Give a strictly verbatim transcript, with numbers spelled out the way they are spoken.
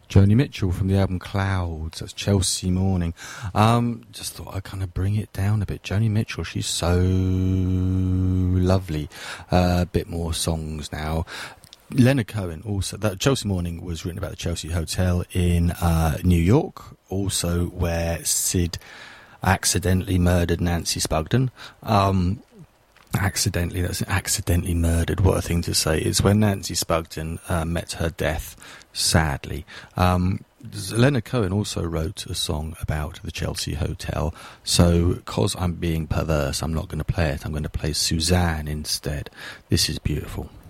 Joni Mitchell from the album Clouds. That's Chelsea Morning. Um, just thought I'd kind of bring it down a bit. Joni Mitchell, she's so lovely. Uh, a bit more songs now. Leonard Cohen also. That Chelsea Morning was written about the Chelsea Hotel in uh, New York, also where Sid accidentally murdered Nancy Spugden. Um, accidentally, that's accidentally murdered. What a thing to say. It's when Nancy Spugden uh, met her death, sadly. Um, Leonard Cohen also wrote a song about the Chelsea Hotel, so because I'm being perverse, I'm not going to play it. I'm going to play Suzanne instead. This is beautiful.